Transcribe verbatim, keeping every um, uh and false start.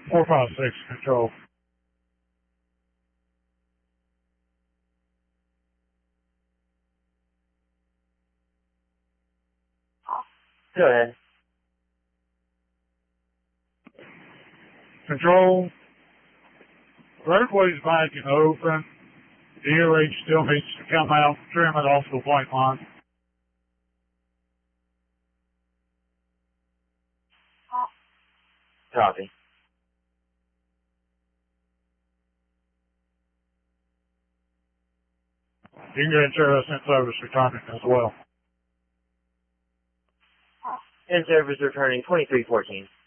four five six, control. Go ahead. Control. Roadway's back and open. D O H still needs to come out, trim it off the white line. Copy. You can get service and service returning as well. In service returning twenty-three fourteen.